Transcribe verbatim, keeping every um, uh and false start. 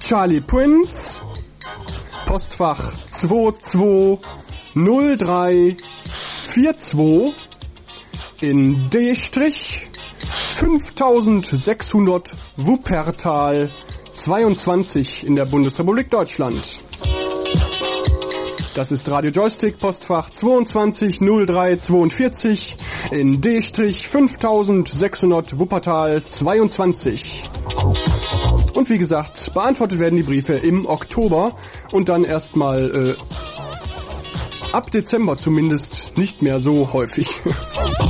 Charlie Prince, Postfach zwei zwei null drei vier zwei in D fünftausendsechshundert Wuppertal zweiundzwanzig in der Bundesrepublik Deutschland. Das ist Radio Joystick, Postfach zweiundzwanzig null drei zweiundvierzig in D fünftausendsechshundert Wuppertal zweiundzwanzig. Und wie gesagt, beantwortet werden die Briefe im Oktober und dann erstmal äh, ab Dezember zumindest nicht mehr so häufig.